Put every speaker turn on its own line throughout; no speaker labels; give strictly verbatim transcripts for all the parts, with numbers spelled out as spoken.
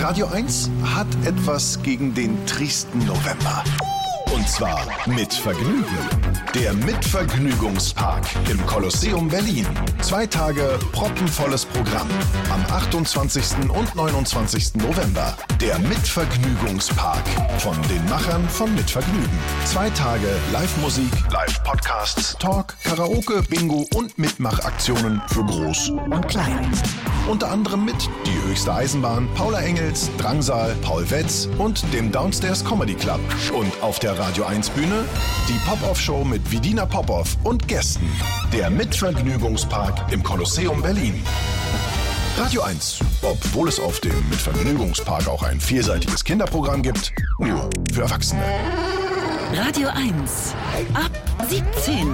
Radio eins hat etwas gegen den tristen November. Und zwar mit Vergnügen. Der Mitvergnügungspark im Kolosseum Berlin. Zwei Tage proppenvolles Programm. Am achtundzwanzigsten und neunundzwanzigsten November. Der Mitvergnügungspark von den Machern von Mitvergnügen. Zwei Tage Live-Musik, Live-Podcasts, Talk, Karaoke, Bingo und Mitmachaktionen für Groß und Klein. Unter anderem mit Die höchste Eisenbahn, Paula Engels, Drangsal, Paul Wetz und dem Downstairs Comedy Club. Und auf der Radio eins Bühne die Pop-Off-Show mit Vidina Popoff und Gästen. Der Mitvergnügungspark im Kolosseum Berlin. Radio eins, obwohl es auf dem Mitvergnügungspark auch ein vielseitiges Kinderprogramm gibt, nur für Erwachsene.
Radio eins ab siebzehn.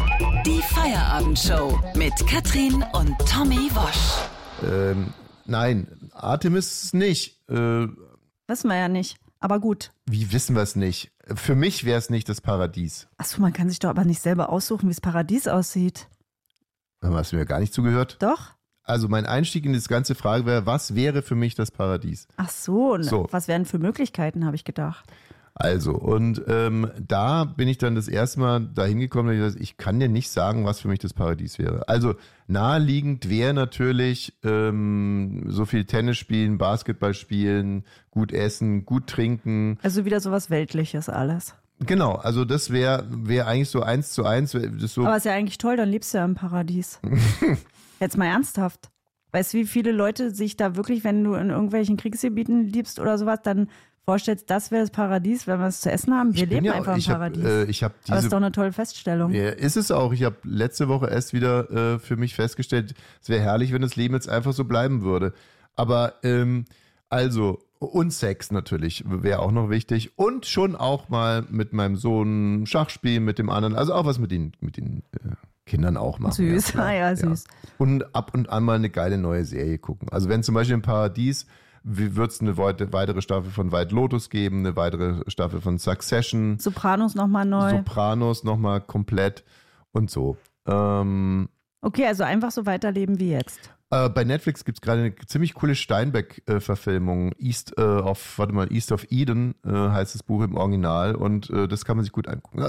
Die Feierabendshow mit Katrin und Tommy Wosch.
Ähm, nein, Artemis ist es nicht. Äh,
Wissen wir ja nicht, aber gut.
Wie wissen wir es nicht? Für mich wäre es nicht das Paradies.
Achso, man kann sich doch aber nicht selber aussuchen, wie das Paradies aussieht.
Hast du mir gar nicht zugehört?
Doch.
Also mein Einstieg in das ganze Frage wäre, was wäre für mich das Paradies?
Ach so,
so.
Was wären für Möglichkeiten, habe ich gedacht.
Also, und ähm, da bin ich dann das erste Mal dahin gekommen, dass ich, gesagt, ich kann dir nicht sagen, was für mich das Paradies wäre. Also naheliegend wäre natürlich ähm, so viel Tennis spielen, Basketball spielen, gut essen, gut trinken.
Also wieder sowas Weltliches alles.
Genau, also das wäre wär eigentlich so eins zu eins. Das so.
Aber ist ja eigentlich toll, dann lebst du ja im Paradies. Jetzt mal ernsthaft. Weißt du, wie viele Leute sich da wirklich, wenn du in irgendwelchen Kriegsgebieten lebst oder sowas, dann vorstellst, das wäre das Paradies, wenn wir es zu essen haben? Wir leben ja, einfach im Paradies.
Hab, äh, ich hab diese,
Aber das ist doch eine tolle Feststellung.
Ja, ist es auch. Ich habe letzte Woche erst wieder äh, für mich festgestellt, es wäre herrlich, wenn das Leben jetzt einfach so bleiben würde. Aber ähm, also, und Sex natürlich wäre auch noch wichtig. Und schon auch mal mit meinem Sohn Schach spielen, mit dem anderen. Also auch was mit den, mit den äh, Kindern auch machen.
Süß, ja, ah, ja, süß.
Ja. Und ab und an mal eine geile neue Serie gucken. Also wenn zum Beispiel im Paradies wird es eine weitere Staffel von White Lotus geben, eine weitere Staffel von Succession.
Sopranos nochmal neu.
Sopranos nochmal komplett und so. Ähm,
okay, also einfach so weiterleben wie jetzt.
Äh, bei Netflix gibt es gerade eine ziemlich coole Steinbeck-Verfilmung. East äh, of, warte mal, East of Eden äh, heißt das Buch im Original und äh, das kann man sich gut angucken.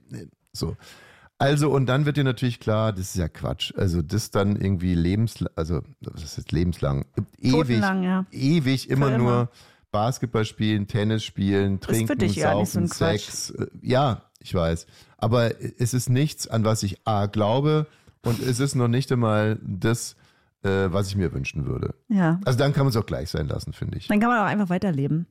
So. Also, und dann wird dir natürlich klar, das ist ja Quatsch. Also, das dann irgendwie lebenslang, also, das ist jetzt lebenslang, ewig,
ja.
ewig immer,
immer
nur Basketball spielen, Tennis spielen, trinken,
ist für dich
saufen,
ja nicht so ein
Sex. Quatsch. Ja, ich weiß. Aber es ist nichts, an was ich A, glaube und es ist noch nicht einmal das, äh, was ich mir wünschen würde.
Ja.
Also, dann kann man es auch gleich sein lassen, finde ich.
Dann kann man auch einfach weiterleben.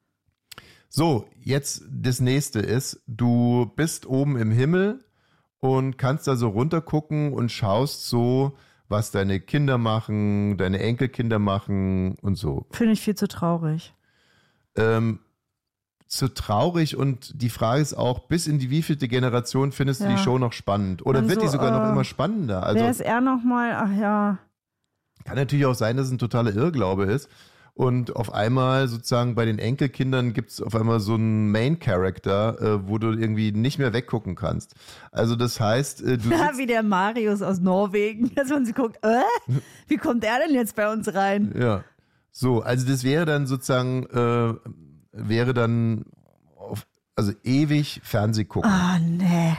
So, jetzt das nächste ist, du bist oben im Himmel und kannst da so runtergucken und schaust so, was deine Kinder machen, deine Enkelkinder machen und so.
Finde ich viel zu traurig.
Ähm, zu traurig und die Frage ist auch, bis in die wievielte Generation findest du
ja.
die Show noch spannend? Oder
und
wird
so,
die sogar
äh,
noch immer spannender? Also,
wer ist er nochmal? Ach ja.
Kann natürlich auch sein, dass es ein totaler Irrglaube ist. Und auf einmal sozusagen bei den Enkelkindern gibt es auf einmal so einen Main-Character, äh, wo du irgendwie nicht mehr weggucken kannst. Also das heißt, äh, du
ja, wie der Marius aus Norwegen, dass man sich guckt, äh, wie kommt er denn jetzt bei uns rein?
Ja, so, also das wäre dann sozusagen, äh, wäre dann, auf, also ewig Fernseh gucken.
Ah, nee.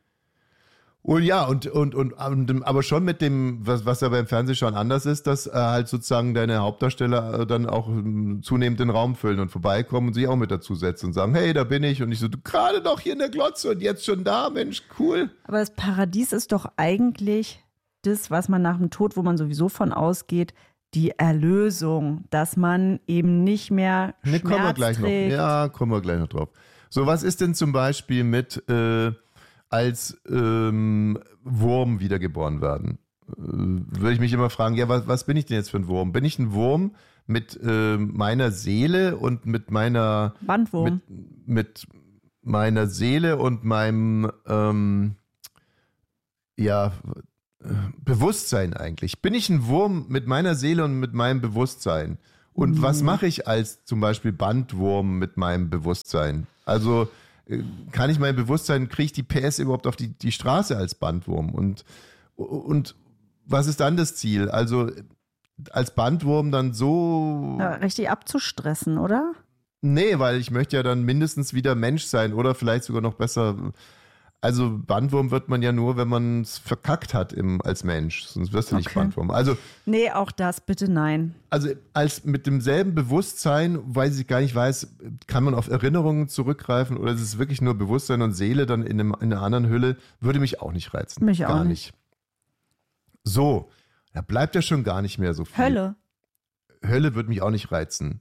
Und ja, und, und, und, und, aber schon mit dem, was, was ja beim Fernsehschauen anders ist, dass äh, halt sozusagen deine Hauptdarsteller äh, dann auch äh, zunehmend den Raum füllen und vorbeikommen und sich auch mit dazusetzen und sagen, hey, da bin ich. Und ich so, du gerade noch hier in der Glotze und jetzt schon da, Mensch, cool.
Aber das Paradies ist doch eigentlich das, was man nach dem Tod, wo man sowieso von ausgeht, die Erlösung, dass man eben nicht mehr
ne,
Schmerz
kommen wir gleich
trägt.
noch. Ja, kommen wir gleich noch drauf. So, was ist denn zum Beispiel mit äh, als ähm, Wurm wiedergeboren werden? Äh, würde ich mich immer fragen, ja, was, was bin ich denn jetzt für ein Wurm? Bin ich ein Wurm mit äh, meiner Seele und mit meiner
Bandwurm.
Mit, mit meiner Seele und meinem ähm, ja Bewusstsein eigentlich. Bin ich ein Wurm mit meiner Seele und mit meinem Bewusstsein? Und mhm. was mache ich als zum Beispiel Bandwurm mit meinem Bewusstsein? Also kann ich mein Bewusstsein, kriege ich die P S überhaupt auf die, die Straße als Bandwurm? Und, und was ist dann das Ziel? Also als Bandwurm dann so...
Ja, richtig abzustressen, oder?
Nee, weil ich möchte ja dann mindestens wieder Mensch sein oder vielleicht sogar noch besser... Also Bandwurm wird man ja nur, wenn man es verkackt hat im, als Mensch. Sonst wirst du nicht
Okay.
Bandwurm. Also,
Nee, auch das, bitte nein.
also als mit demselben Bewusstsein, weil ich gar nicht weiß, kann man auf Erinnerungen zurückgreifen oder ist es wirklich nur Bewusstsein und Seele dann in, einem, in einer anderen Hülle, würde mich auch nicht reizen.
Mich auch
gar
nicht.
So, da bleibt ja schon gar nicht mehr so viel.
Hölle.
Hölle würde mich auch nicht reizen.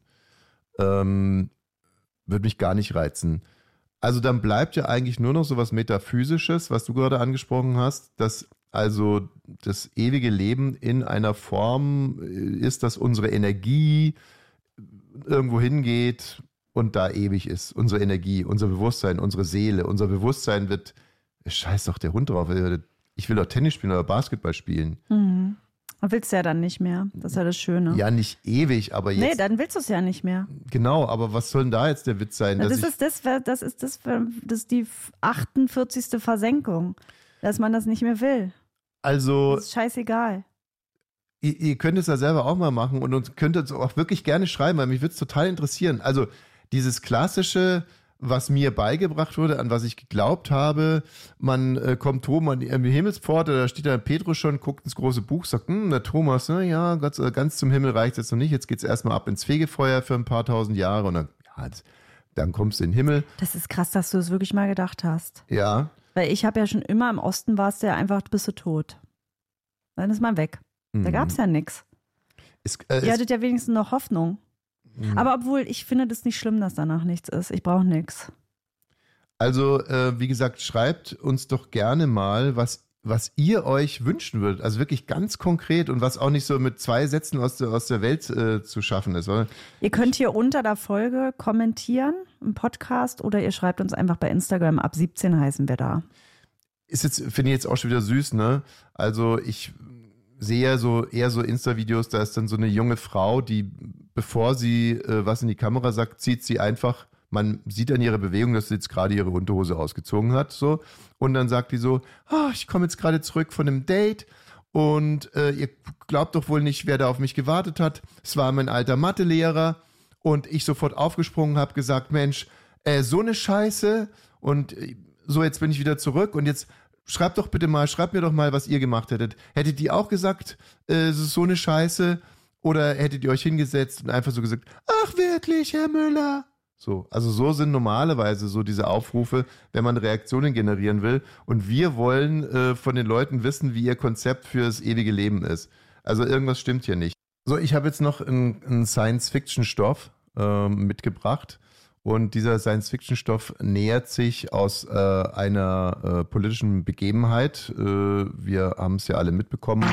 Ähm, würde mich gar nicht reizen. Also dann bleibt ja eigentlich nur noch so was Metaphysisches, was du gerade angesprochen hast, dass also das ewige Leben in einer Form ist, dass unsere Energie irgendwo hingeht und da ewig ist. Unsere Energie, unser Bewusstsein, unsere Seele. Unser Bewusstsein wird, scheiß doch der Hund drauf, ich will doch Tennis spielen oder Basketball spielen.
Mhm. Willst du ja dann nicht mehr. Das ist ja das Schöne.
Ja, nicht ewig, aber jetzt.
Nee, dann willst du es ja nicht mehr.
Genau, aber was soll denn da jetzt der Witz sein?
Na,
dass
das,
ich,
ist das, das ist das, das ist die achtundvierzigste Versenkung, dass man das nicht mehr will.
also,
Das ist scheißegal.
ihr, ihr könnt es ja selber auch mal machen und uns könnt es auch wirklich gerne schreiben, weil mich würde es total interessieren. Also, dieses klassische, was mir beigebracht wurde, an was ich geglaubt habe, man äh, kommt oben an die an die Himmelspforte, da steht der Petrus schon, guckt ins große Buch, sagt, hm, der Thomas, ne, ja, ganz, ganz zum Himmel reicht es jetzt noch nicht, jetzt geht es erstmal ab ins Fegefeuer für ein paar tausend Jahre und dann, ja, jetzt, dann kommst du in den Himmel.
Das ist krass, dass du es wirklich mal gedacht hast.
Ja,
Weil ich habe ja schon immer im Osten warst du ja einfach, bist du tot. Dann ist man weg. Da
Mhm.
gab es ja nichts.
es, äh,
Ihr
es,
hattet ja wenigstens noch Hoffnung.
Mhm.
Aber obwohl, ich finde das nicht schlimm, dass danach nichts ist. Ich brauche nichts.
Also, äh, wie gesagt, schreibt uns doch gerne mal, was, was ihr euch wünschen würdet. Also wirklich ganz konkret und was auch nicht so mit zwei Sätzen aus der, aus der Welt äh, zu schaffen ist. Oder?
Ihr könnt hier unter der Folge kommentieren im Podcast oder ihr schreibt uns einfach bei Instagram. Ab siebzehn heißen wir da.
Ist jetzt, finde ich jetzt auch schon wieder süß, ne? Also ich sehe ja so eher so Insta-Videos, da ist dann so eine junge Frau, die, bevor sie äh, was in die Kamera sagt, zieht sie einfach, man sieht an ihrer Bewegung, dass sie jetzt gerade ihre Unterhose ausgezogen hat, so. Und dann sagt die so, ah, ich komme jetzt gerade zurück von einem Date und äh, ihr glaubt doch wohl nicht, wer da auf mich gewartet hat. Es war mein alter Mathelehrer und ich sofort aufgesprungen, habe gesagt, Mensch, äh, so eine Scheiße und äh, so, jetzt bin ich wieder zurück und jetzt schreibt doch bitte mal, schreibt mir doch mal, was ihr gemacht hättet. Hättet ihr auch gesagt, äh, es ist so eine Scheiße oder hättet ihr euch hingesetzt und einfach so gesagt, ach wirklich, Herr Müller? So, also so sind normalerweise so diese Aufrufe, wenn man Reaktionen generieren will. Und wir wollen äh, von den Leuten wissen, wie ihr Konzept für das ewige Leben ist. Also irgendwas stimmt hier nicht. So, ich habe jetzt noch einen, einen Science-Fiction-Stoff ähm, mitgebracht. Und dieser Science-Fiction-Stoff nähert sich aus äh, einer äh, politischen Begebenheit. Äh, wir haben es ja alle mitbekommen.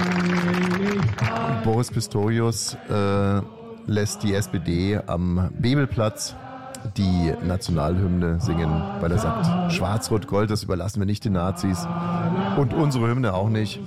Boris Pistorius äh, lässt die S P D am Bebelplatz die Nationalhymne singen, weil er sagt, Schwarz-Rot-Gold, das überlassen wir nicht den Nazis. Und unsere Hymne auch nicht.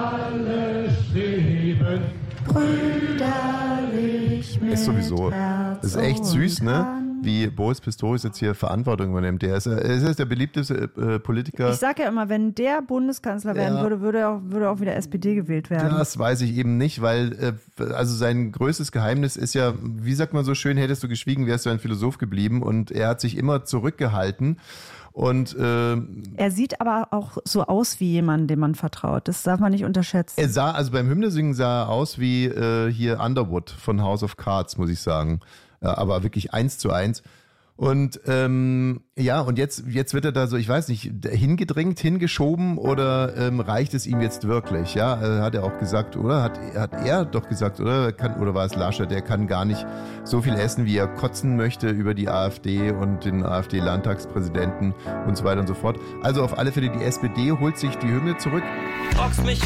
Ist sowieso. Das ist echt süß, ne? Wie Boris Pistorius jetzt hier Verantwortung übernimmt. Der ist, er ist der beliebteste äh, Politiker.
Ich sage ja immer, wenn der Bundeskanzler werden
Ja.
würde, würde auch, würde auch wieder S P D gewählt werden.
Das weiß ich eben nicht, weil äh, also sein größtes Geheimnis ist ja, wie sagt man so schön, hättest du geschwiegen, wärst du ein Philosoph geblieben und er hat sich immer zurückgehalten und äh,
Er sieht aber auch so aus wie jemand, dem man vertraut. Das darf man nicht unterschätzen.
er sah, also beim Hymnesingen sah er aus wie äh, hier Underwood von House of Cards, muss ich sagen. Ja, aber wirklich eins zu eins. Und ähm, ja, und jetzt, jetzt wird er da so, ich weiß nicht, hingedrängt, hingeschoben oder ähm, reicht es ihm jetzt wirklich? Ja, äh, hat er auch gesagt, oder? Hat, hat er doch gesagt, oder? Kann, oder war es Laschet, der kann gar nicht so viel essen, wie er kotzen möchte über die AfD und den AfD-Landtagspräsidenten und so weiter und so fort. Also auf alle Fälle, die S P D holt sich die Hymne zurück.
Box mich